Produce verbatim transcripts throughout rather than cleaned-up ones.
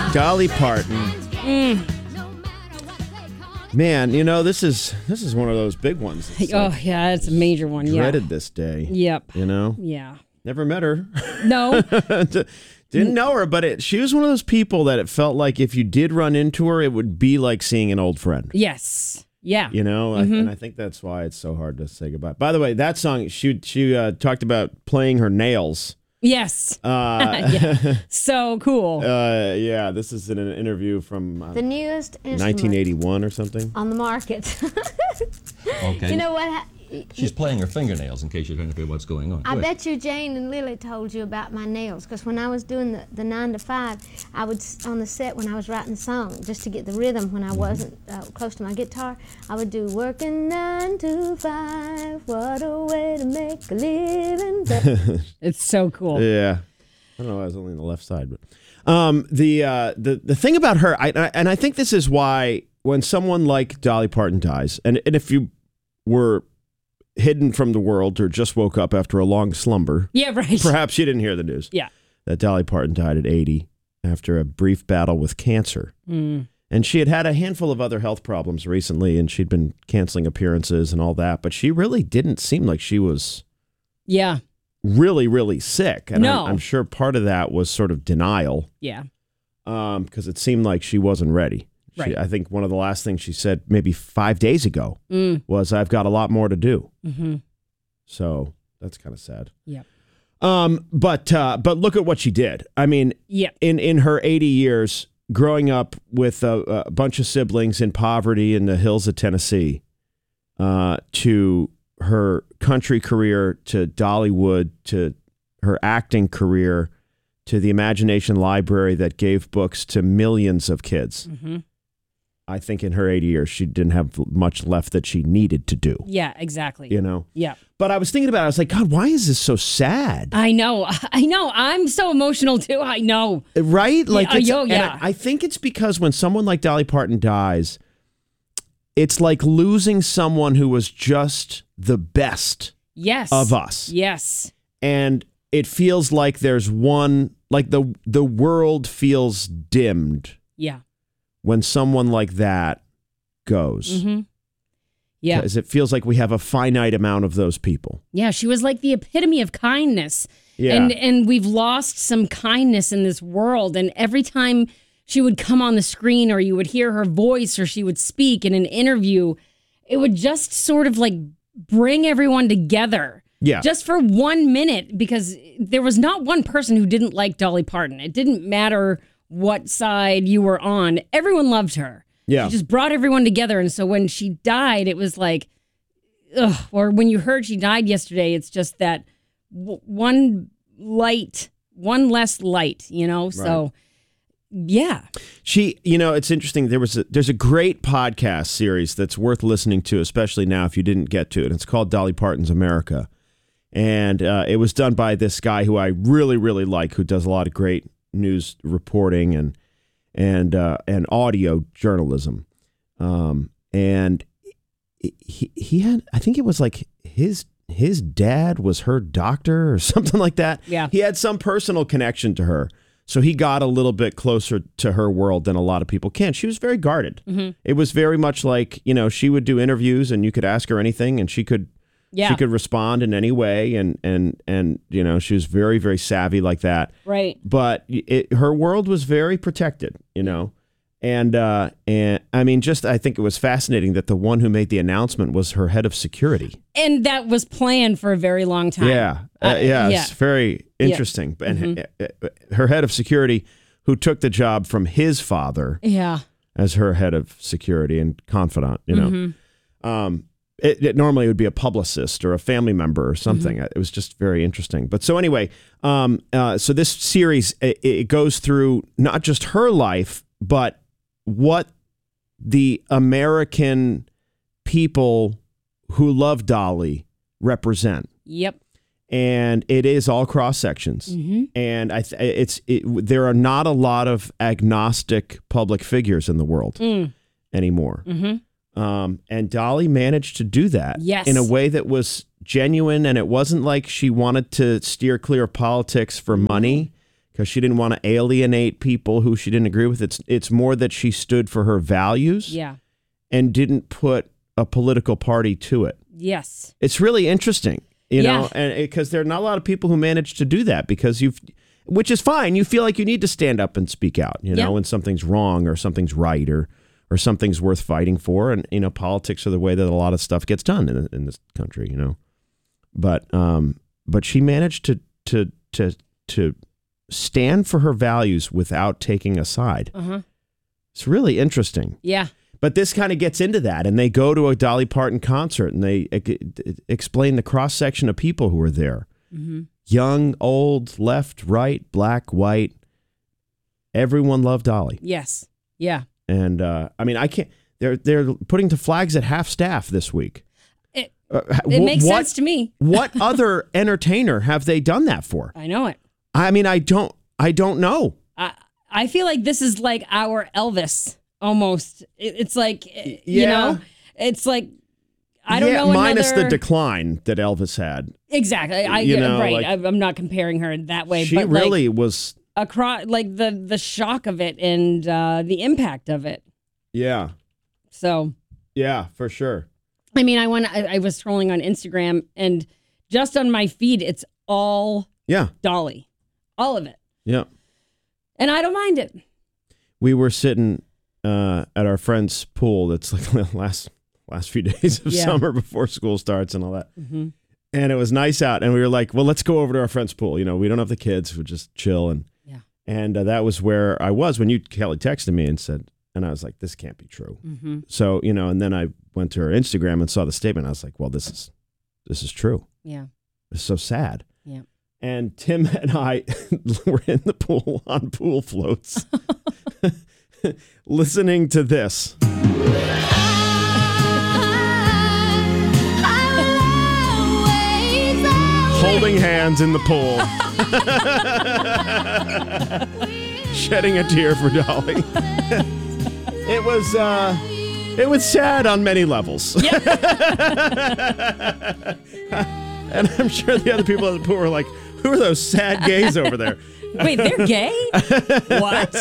Dolly Parton. Mm. Man, you know, this is this is one of those big ones. It's Oh, like, yeah, it's a major one. Yeah. dreaded this day. Yep. You know? Yeah. Never met her. No. Didn't know her, but it, she was one of those people that it felt like if you did run into her, it would be like seeing an old friend. Yes. Yeah. You know? Mm-hmm. I, and I think that's why it's so hard to say goodbye. By the way, that song, she, she uh, talked about playing her nails. Yes. Uh, yeah. So cool. Uh, yeah, this is in an interview from uh, the newest instrument nineteen eighty-one or something. on the market. Okay. You know what? ha- She's playing her fingernails in case you're trying to figure what's going on. I Go ahead. bet you Jane and Lily told you about my nails, because when I was doing the, the nine to five, I would, s- on the set when I was writing the song, just to get the rhythm when I wasn't uh, close to my guitar, I would do working nine to five, what a way to make a living. It's so cool. Yeah, I don't know. I was only on the left side, but um, the uh, the the thing about her, I, I and I think this is why when someone like Dolly Parton dies, and and if you were hidden from the world or just woke up after a long slumber, Yeah, right. perhaps you didn't hear the news. Yeah. That Dolly Parton died at eighty after a brief battle with cancer. Mm. And she had had a handful of other health problems recently, and she'd been canceling appearances and all that, but she really didn't seem like she was Yeah. really, really sick. And No. I'm, I'm sure part of that was sort of denial, Yeah. um, because it seemed like she wasn't ready. She, Right. I think one of the last things she said maybe five days ago Mm. was, I've got a lot more to do. Mm-hmm. So that's kind of sad. Yep. Um, but uh, but look at what she did. I mean, Yep. in, in her eighty years, growing up with a, a bunch of siblings in poverty in the hills of Tennessee, uh, to her country career, to Dollywood, to her acting career, to the Imagination Library that gave books to millions of kids. Mm-hmm. I think in her eighty years, she didn't have much left that she needed to do. Yeah, exactly. You know? Yeah. But I was thinking about it. I was like, God, why is this so sad? I know. I know. I'm so emotional too. I know. Right? Like, Yeah, it's, yo, and yeah. I, I think it's because when someone like Dolly Parton dies, it's like losing someone who was just the best Yes. of us. Yes. And it feels like there's one, like the the world feels dimmed Yeah. when someone like that goes. Mm-hmm. Yeah. Because it feels like we have a finite amount of those people. Yeah. She was like the epitome of kindness. Yeah. And and we've lost some kindness in this world. And every time she would come on the screen or you would hear her voice or she would speak in an interview, it would just sort of like bring everyone together. Yeah. Just for one minute, because there was not one person who didn't like Dolly Parton. It didn't matter what side you were on. Everyone loved her. Yeah. She just brought everyone together. And so when she died, it was like, ugh. Or when you heard she died yesterday, it's just that w- one light, one less light, you know? So, yeah. She, you know, it's interesting. There was a, there's a great podcast series that's worth listening to, especially now if you didn't get to it. It's called Dolly Parton's America. And uh, it was done by this guy who I really, really like, who does a lot of great news reporting and and uh, and audio journalism. Um, and he he had, I think it was like his his dad was her doctor or something like that. Yeah. He had some personal connection to her. So he got a little bit closer to her world than a lot of people can. She was very guarded. Mm-hmm. It was very much like, you know, she would do interviews and you could ask her anything and she could Yeah. she could respond in any way. And, and, and you know, she was very, very savvy like that. Right. But it, her world was very protected, you know. And, uh, and I mean, just I think it was fascinating that the one who made the announcement was her head of security. And that was planned for a very long time. Yeah. Uh, Uh, yeah. yeah. It's very interesting. Yeah. Mm-hmm. And h- her head of security, who took the job from his father Yeah. as her head of security and confidant, you know. Mm-hmm. Um, it, it normally would be a publicist or a family member or something. Mm-hmm. It was just very interesting. But so anyway, um, uh, so this series, it, it goes through not just her life, but what the American people who love Dolly represent. Yep. And it is all cross sections. Mm-hmm. And I th- it's it, there are not a lot of agnostic public figures in the world Mm. anymore. Mm-hmm. Um, and Dolly managed to do that Yes. in a way that was genuine. And it wasn't like she wanted to steer clear of politics for money, because she didn't want to alienate people who she didn't agree with. It's it's more that she stood for her values Yeah. and didn't put a political party to it. Yes. It's really interesting, you Yeah. know, and because there are not a lot of people who manage to do that because you've, which is fine. You feel like you need to stand up and speak out, you know, Yeah. when something's wrong or something's right or or something's worth fighting for. And, you know, politics are the way that a lot of stuff gets done in, in this country, you know. But um, but she managed to to to to stand for her values without taking a side. Uh-huh. It's really interesting. Yeah. But this kind of gets into that, and they go to a Dolly Parton concert, and they e- explain the cross section of people who were there: Mm-hmm. young, old, left, right, black, white. Everyone loved Dolly, Yes. Yeah. and uh, I mean, I can't. They're they're putting to flags at half staff this week. It, Uh, it wh- makes what, sense to me. What other entertainer have they done that for? I know it. I mean, I don't. I don't know. I I feel like this is like our Elvis almost. It, it's like you Yeah. know, it's like I don't yeah, know. minus another... the decline that Elvis had. Exactly. I You know, right. like- I, I'm not comparing her in that way. She but really like, was. across like the the shock of it and uh, the impact of it. Yeah. So Yeah, for sure. I mean, I went. I, I was scrolling on Instagram and just on my feed, it's all Yeah. Dolly, all of it, Yeah. and I don't mind it. We were sitting uh, at our friend's pool. That's like the last last few days of Yeah. summer before school starts and all that. Mm-hmm. And it was nice out, and we were like, "Well, let's go over to our friend's pool." You know, we don't have the kids; we just chill. And Yeah. and uh, that was where I was when you Kelly texted me and said, and I was like, "This can't be true." Mm-hmm. So you know, and then I went to her Instagram and saw the statement. I was like, "Well, this is this is true. Yeah. It's so sad." Yeah. And Tim and I were in the pool on pool floats, listening to this. Holding hands in the pool. Shedding a tear for Dolly. It was uh it was sad on many levels. And I'm sure the other people at the pool were like, who are those sad gays over there? Wait, they're gay? What?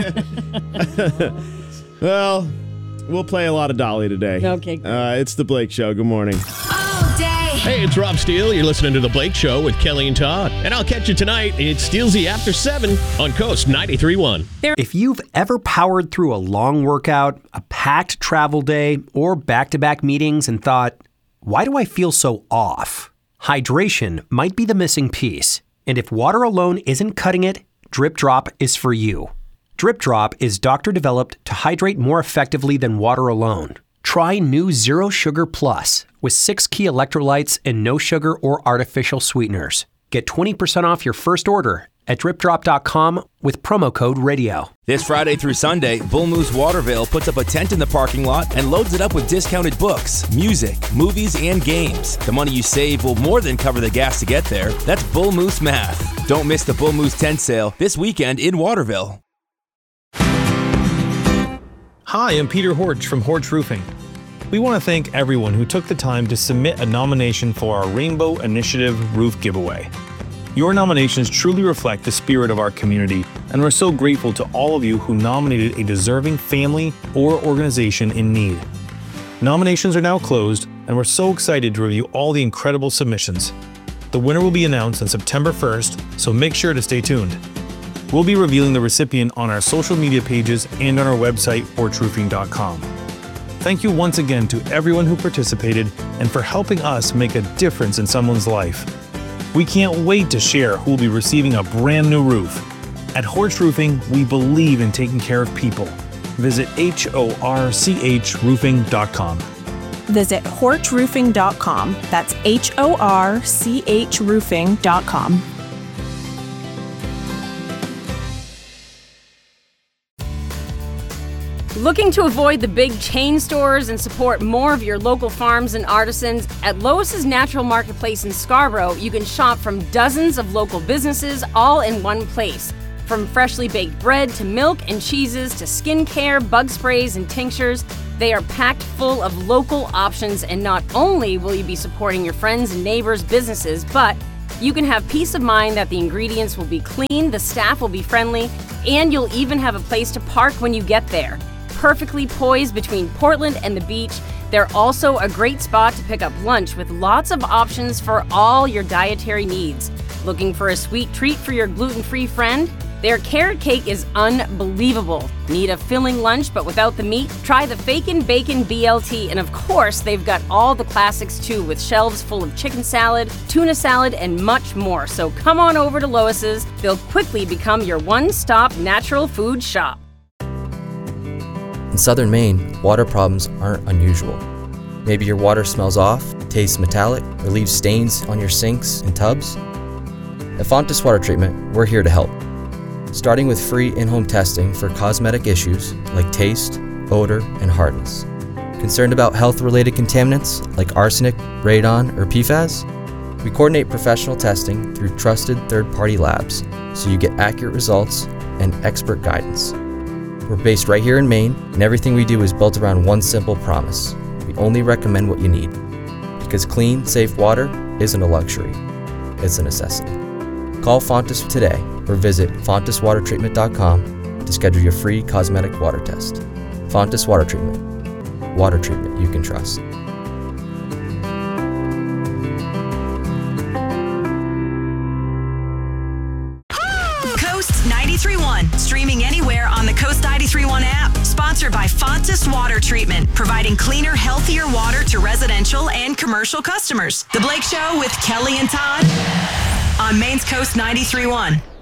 Well, we'll play a lot of Dolly today. Okay. Uh, it's the Blake Show. Good morning. Hey, it's Rob Steele. You're listening to The Blake Show with Kelly and Todd. And I'll catch you tonight. It's Steelsy after seven on Coast ninety-three point one. If you've ever powered through a long workout, a packed travel day, or back-to-back meetings and thought, why do I feel so off? Hydration might be the missing piece. And if water alone isn't cutting it, Drip Drop is for you. Drip Drop is doctor-developed to hydrate more effectively than water alone. Try new Zero Sugar Plus with six key electrolytes and no sugar or artificial sweeteners. Get twenty percent off your first order at drip drop dot com with promo code radio. This Friday through Sunday, Bull Moose Waterville puts up a tent in the parking lot and loads it up with discounted books, music, movies, and games. The money you save will more than cover the gas to get there. That's Bull Moose math. Don't miss the Bull Moose tent sale this weekend in Waterville. Hi, I'm Peter Horch from Horch Roofing. We want to thank everyone who took the time to submit a nomination for our Rainbow Initiative Roof Giveaway. Your nominations truly reflect the spirit of our community, and we're so grateful to all of you who nominated a deserving family or organization in need. Nominations are now closed, and we're so excited to review all the incredible submissions. The winner will be announced on September first, so make sure to stay tuned. We'll be revealing the recipient on our social media pages and on our website, horch roofing dot com. Thank you once again to everyone who participated and for helping us make a difference in someone's life. We can't wait to share who will be receiving a brand new roof. At Horch Roofing, we believe in taking care of people. Visit H O R C H roofing dot com. Visit horch roofing dot com. That's H O R C H roofing dot com. Looking to avoid the big chain stores and support more of your local farms and artisans? At Lois's Natural Marketplace in Scarborough, you can shop from dozens of local businesses all in one place. From freshly baked bread to milk and cheeses to skincare, bug sprays, and tinctures, they are packed full of local options, and not only will you be supporting your friends and neighbors' businesses, but You can have peace of mind that the ingredients will be clean, the staff will be friendly, and you'll even have a place to park when you get there. Perfectly poised between Portland and the beach, they're also a great spot to pick up lunch with lots of options for all your dietary needs. Looking for a sweet treat for your gluten-free friend? Their carrot cake is unbelievable. Need a filling lunch but without the meat? Try the Fakin' Bacon B L T, and of course, they've got all the classics too, with shelves full of chicken salad, tuna salad, and much more. So come on over to Lois's. They'll quickly become your one-stop natural food shop. In southern Maine, water problems aren't unusual. Maybe your water smells off, tastes metallic, or leaves stains on your sinks and tubs. At Fontes Water Treatment, we're here to help. Starting with free in-home testing for cosmetic issues like taste, odor, and hardness. Concerned about health-related contaminants like arsenic, radon, or P FAS? We coordinate professional testing through trusted third-party labs so you get accurate results and expert guidance. We're based right here in Maine, and everything we do is built around one simple promise. We only recommend what you need. Because clean, safe water isn't a luxury, it's a necessity. Call Fontes today or visit fontes water treatment dot com to schedule your free cosmetic water test. Fontes Water Treatment. Water treatment you can trust. Coast ninety-three point one, streaming anywhere on the Coast ninety-three point one app. Sponsored by Fontes Water Treatment, providing cleaner, healthier water to residential and commercial customers. The Blake Show with Kelly and Todd on Maine's Coast ninety-three point one.